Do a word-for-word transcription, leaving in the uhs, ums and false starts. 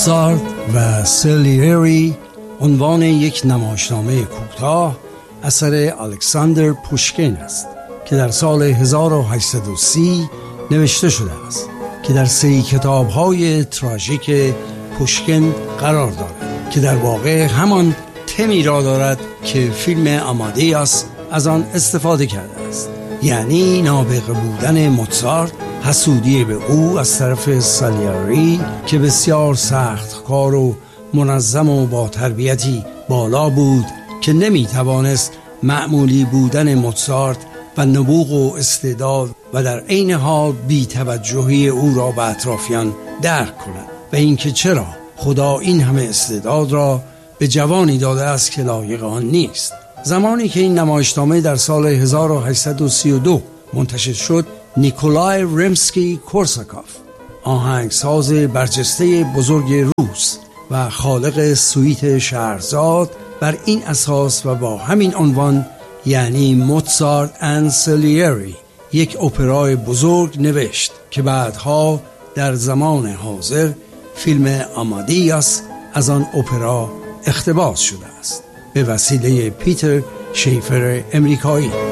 موتزارت و سالیری عنوان یک نمایشنامه کوتاه اثر الکساندر پوشکین است که در سال هزار و هشتصد و سی نوشته شده است که در سری کتاب‌های تراژیک پوشکین قرار دارد که در واقع همان تمی را دارد که فیلم آمادیاس از آن استفاده کرده است، یعنی نابغه بودن موتزارت، حسودی به او از طرف سالیری که بسیار سخت کار و منظم و با تربیتی بالا بود که نمی توانست معمولی بودن موتزارت و نبوغ و استعداد و در عین حال بی توجهی او را به اطرافیان درک کند و اینکه چرا خدا این همه استعداد را به جوانی داده است که لایق آن نیست. زمانی که این نمایشنامه در سال هزار و هشتصد و سی و دو منتشر شد، نیکولای ریمسکی کورساکوف، آهنگساز برجسته بزرگ روس و خالق سویت شهرزاد، بر این اساس و با همین عنوان، یعنی موتزارت اند سالیری، یک اپرای بزرگ نوشت که بعدها در زمان حاضر فیلم آمادیاس از آن اپرا اقتباس شده است به وسیله پیتر شیفر امریکایی.